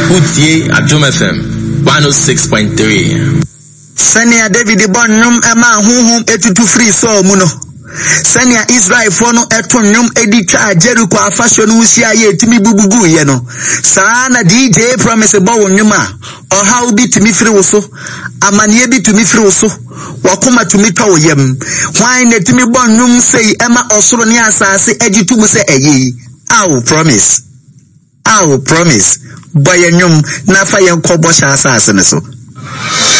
Utie Adom FM 106.3. Senia David Bonum Emma Hum etutu free so muno. Senia Israel fono etonum edita Jericho fashion usia ye timi bubugu ye no. Sana DJ promise bo nyuma. Or how be to me free so. Amanie bi to me free so. Wakuma to me to yem. Why ne timi bonum say Emma osoro ni asase ejitu mu se eyi. I will promise. Boy nyum na fa yen kobo sha asase ne so.